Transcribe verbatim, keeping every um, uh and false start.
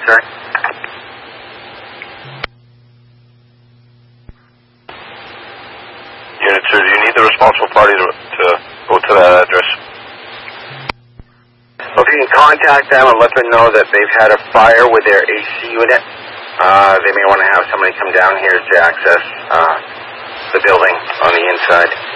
necessary. Unit two, do you need the responsible party to, to go to that address? Well, if you can contact them and let them know that they've had a fire with their A C unit, uh, they may want to have somebody come down here to access uh, the building on the inside.